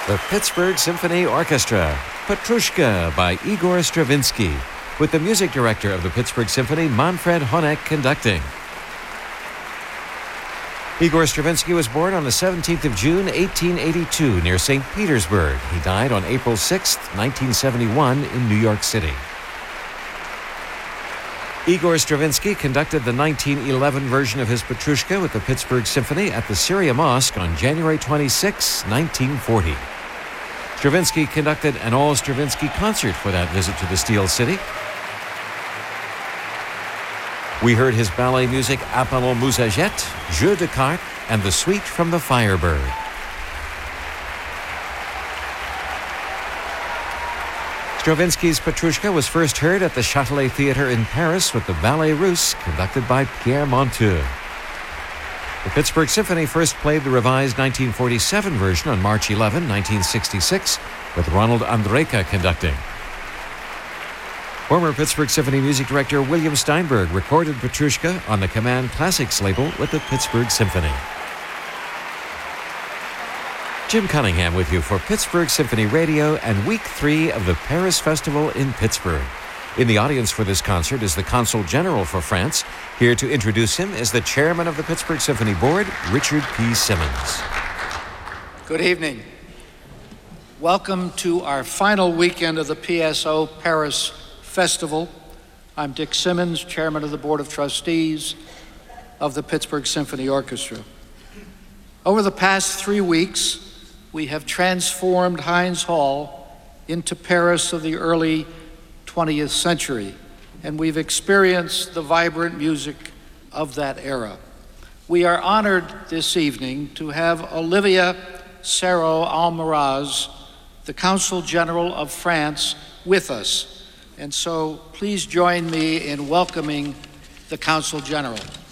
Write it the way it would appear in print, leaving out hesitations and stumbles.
The Pittsburgh Symphony Orchestra, Petrushka by Igor Stravinsky, with the music director of the Pittsburgh Symphony, Manfred Honeck, conducting. Igor Stravinsky was born on the 17th of June, 1882, near St. Petersburg. He died on April 6, 1971, in New York City. Igor Stravinsky conducted the 1911 version of his Petrushka with the Pittsburgh Symphony at the Syria Mosque on January 26, 1940. Stravinsky conducted an all-Stravinsky concert for that visit to the Steel City. We heard his ballet music Appelons Musagette, Jeu de Cartes, and the Suite from the Firebird. Stravinsky's Petrushka was first heard at the Châtelet Theatre in Paris with the Ballet Russe, conducted by Pierre Monteux. The Pittsburgh Symphony first played the revised 1947 version on March 11, 1966, with Ronald Andrejka conducting. Former Pittsburgh Symphony music director William Steinberg recorded Petrushka on the Command Classics label with the Pittsburgh Symphony. Jim Cunningham with you for Pittsburgh Symphony Radio and Week 3 of the Paris Festival in Pittsburgh. In the audience for this concert is the Consul General for France. Here to introduce him is the chairman of the Pittsburgh Symphony Board, Richard P. Simmons. Good evening. Welcome to our final weekend of the PSO Paris Festival. I'm Dick Simmons, chairman of the Board of Trustees of the Pittsburgh Symphony Orchestra. Over the past 3 weeks, we have transformed Heinz Hall into Paris of the early 20th century, and we've experienced the vibrant music of that era. We are honored this evening to have Olivier Serrault-Almaraz, the Consul General of France, with us. And so please join me in welcoming the Consul General.